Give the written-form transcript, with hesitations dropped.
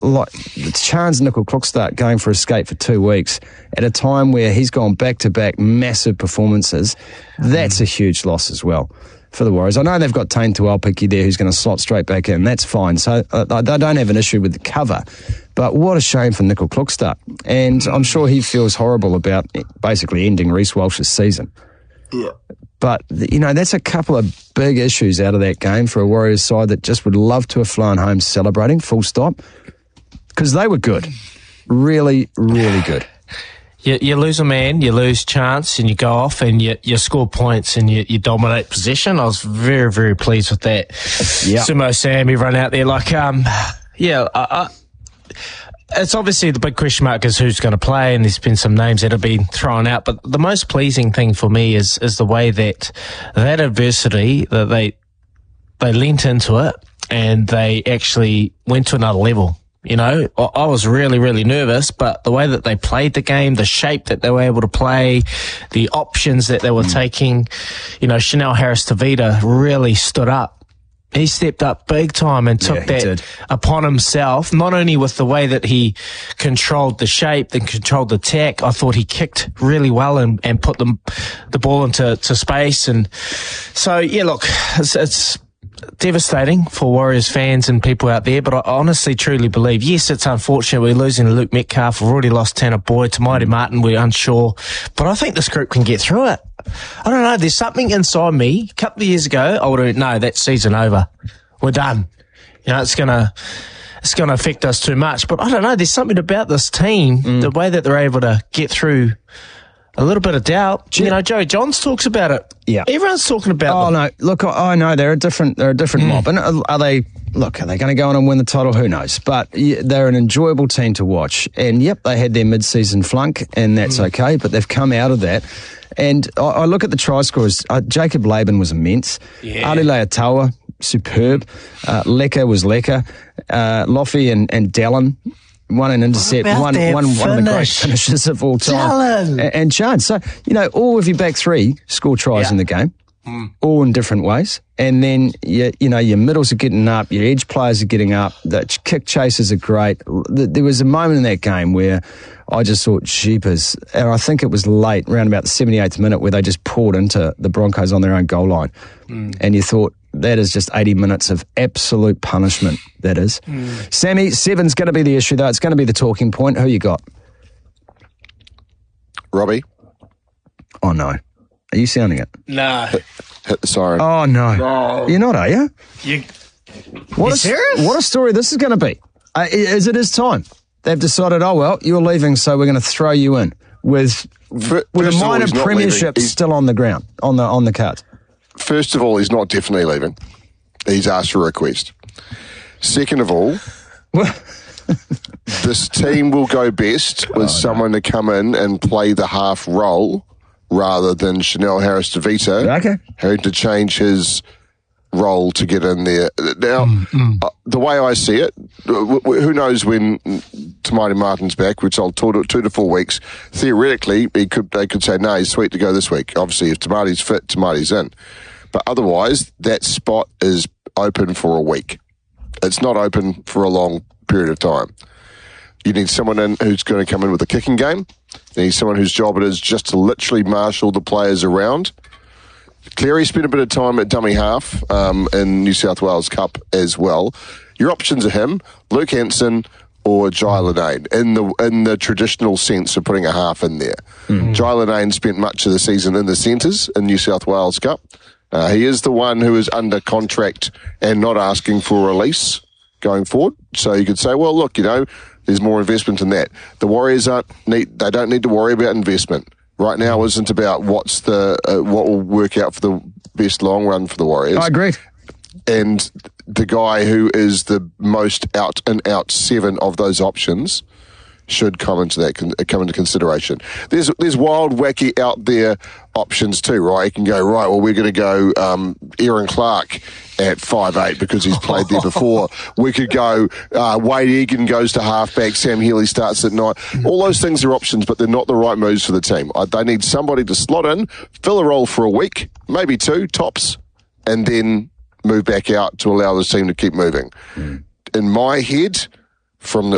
like the Chance Nickel-Klokstad going for a skate for 2 weeks at a time where he's gone back-to-back massive performances, that's a huge loss as well for the Warriors. I know they've got Taine Tuaupiki there who's going to slot straight back in. That's fine. So they don't have an issue with the cover. But what a shame for Nickel-Klokstad. And I'm sure he feels horrible about basically ending Reece Walsh's season. Yeah. But, you know, that's a couple of big issues out of that game for a Warriors side that just would love to have flown home celebrating, full stop. Because they were good. Really, really good. You lose a man, you lose Chance, and you go off and you score points and you dominate possession. I was very, very pleased with that. Yeah. Sumo Sam, everyone out there, like, it's obviously the big question mark is who's going to play, and there's been some names that have been thrown out. But the most pleasing thing for me is the way that adversity, that they leant into it and they actually went to another level. You know, I was really, really nervous, but the way that they played the game, the shape that they were able to play, the options that they were taking, you know, Chanel Harris-Tavita really stood up. He stepped up big time and took that upon himself, not only with the way that he controlled the shape and controlled the attack. I thought he kicked really well and put the ball into space. And so, yeah, look, it's devastating for Warriors fans and people out there, but I honestly, truly believe, yes, it's unfortunate we're losing Luke Metcalf. We've already lost Tanner Boyd. To Mighty Martin, we're unsure, but I think this group can get through it. I don't know, there's something inside me. A couple of years ago, I would have, no, that season over. We're done. You know, it's gonna affect us too much, but I don't know, there's something about this team, the way that they're able to get through a little bit of doubt. You know, Joey Johns talks about it. Yeah. Everyone's talking about them. No, look, I know they're a different mob. And are they going to go on and win the title? Who knows? But they're an enjoyable team to watch. And yep, they had their mid-season flunk, and that's okay, but they've come out of that. And I look at the try scorers. Jacob Laban was immense. Yeah. Ali Leataua, superb. Lecker was Lecker. Loffy and Dallin, one an intercept, one of the great finishes of all time. And Chance. So, you know, all of your back three score tries in the game, all in different ways. And then, you know, your middles are getting up, your edge players are getting up, the kick chasers are great. There was a moment in that game where I just thought, jeepers, and I think it was late, around about the 78th minute, where they just poured into the Broncos on their own goal line. And you thought, that is just 80 minutes of absolute punishment, that is. Sammy, 7's going to be the issue, though. It's going to be the talking point. Who you got? Robbie. Oh, no. Are you sounding it? No. Hit the siren. Oh, no. You're not, are you? You serious? What a story this is going to be. Is it his time? They've decided, oh, well, you're leaving, so we're going to throw you in with a minor premiership still on the ground, on the cards. First of all, he's not definitely leaving. He's asked for a request. Second of all, this team will go best with someone to come in and play the half role rather than Chanel Harris-Tavita having to change his role to get in there. Now, the way I see it, who knows when Tamati Martin's back, which I'll 2 to 4 weeks. Theoretically, they could say, no, he's sweet to go this week. Obviously, if Tamati's fit, Tamati's in. But otherwise, that spot is open for a week. It's not open for a long period of time. You need someone in who's going to come in with a kicking game. You need someone whose job it is just to literally marshal the players around. Cleary spent a bit of time at dummy half in New South Wales Cup as well. Your options are him, Luke Hansen, or Jai Linane in the traditional sense of putting a half in there. Jai Linane spent much of the season in the centres in New South Wales Cup. He is the one who is under contract and not asking for a release going forward. So you could say, well, look, you know, there's more investment in that. The Warriors they don't need to worry about investment. Right now isn't about what will work out for the best long run for the Warriors. I agree. And the guy who is the most out and out 7 of those options should come into consideration. There's wild, wacky out there options too, right? You can go, right, well, we're going to go Aaron Clark at 5'8" because he's played there before. We could go Wade Egan goes to halfback, Sam Healy starts at 9. All those things are options, but they're not the right moves for the team. They need somebody to slot in, fill a role for a week, maybe 2 tops, and then move back out to allow the team to keep moving. In my head, from